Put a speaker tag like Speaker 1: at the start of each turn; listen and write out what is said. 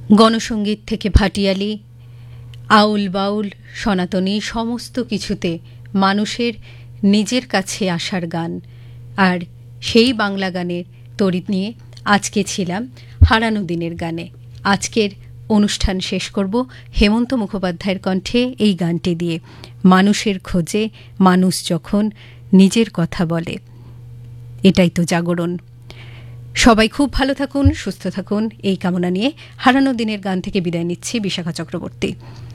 Speaker 1: গণসঙ্গীত থেকে ভাটিয়ালি, আউল বাউল, সনাতনী সমস্ত কিছুতে মানুষের নিজের কাছে আসার গান। আর সেই বাংলা গানের তড়িৎ নিয়ে আজকে ছিলাম হারানো দিনের গানে। আজকের অনুষ্ঠান শেষ করব হেমন্ত মুখোপাধ্যায়ের কণ্ঠে এই গানটি দিয়ে। মানুষের খোঁজে মানুষ যখন নিজের কথা বলে, এটাই তো জাগরণ। সবাই খুব ভালো থাকুন, সুস্থ থাকুন এই কামনা নিয়ে হারানো দিনের গান থেকে বিদায় নিচ্ছি বিশাখা চক্রবর্তী।